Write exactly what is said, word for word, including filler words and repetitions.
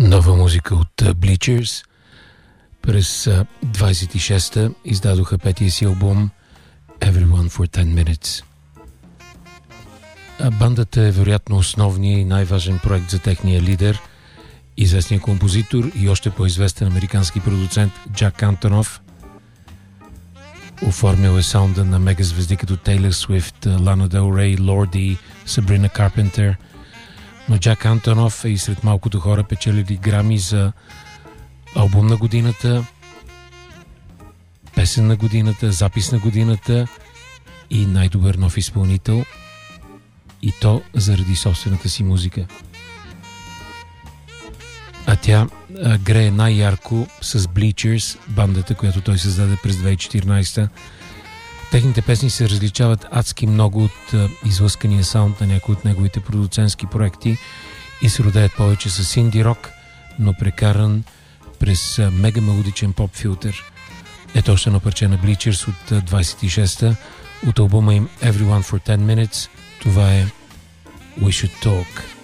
Нова музика от Bleachers. През двайсет и шеста издадоха петия си албум Everyone for ten minutes. Бандата е вероятно основният и най-важен проект за техния лидер, известният композитор и още по-известен американски продуцент Джак Антонов. Оформил е саунда на мегазвезди като Тейлор Свифт, Лана Дел Рей, Лорди, Сабрина Карпентър. Но Джак Антонов е и сред малкото хора печелили грами за албум на годината, песен на годината, запис на годината и най-добър нов изпълнител, и то заради собствената си музика. А тя а, грее най-ярко с Bleachers, бандата, която той създаде през две хиляди и четиринайсета. Техните песни се различават адски много от а, излъскания саунд на някои от неговите продуцентски проекти и се родеят повече с инди рок, но прекаран през а, мега мелодичен поп филтър. Ето още едно парче на Bleachers от а, двайсет и шеста от албума им Everyone for ten minutes. Това е We Should Talk.